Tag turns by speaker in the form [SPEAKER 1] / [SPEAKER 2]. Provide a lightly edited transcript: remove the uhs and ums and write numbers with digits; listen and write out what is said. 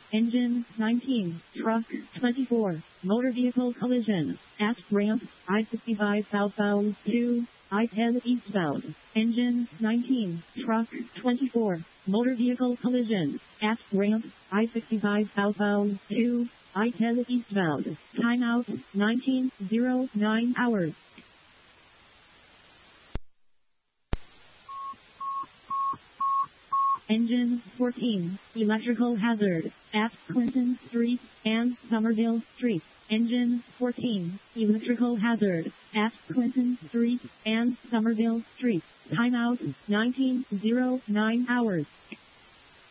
[SPEAKER 1] Engine 19. Truck 24. Motor vehicle collision at ramp I-65 southbound to I-10 eastbound. Engine 19. Truck 24. Motor vehicle collision at ramp I-65 southbound to I-10 eastbound. Timeout 19:09 hours. Engine 14. Electrical hazard at Clinton Street and Somerville Street. Engine 14. Electrical hazard at Clinton Street and Somerville Street. Timeout 19:09 hours.